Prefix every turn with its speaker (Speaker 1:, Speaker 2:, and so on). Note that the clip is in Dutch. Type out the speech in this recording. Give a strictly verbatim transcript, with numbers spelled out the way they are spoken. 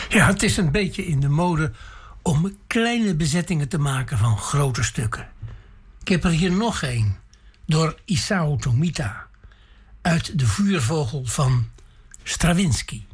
Speaker 1: Ja, het is een beetje in de mode om kleine bezettingen te maken van grote stukken. Ik heb er hier nog één, door Isao Tomita, uit De Vuurvogel van Stravinsky.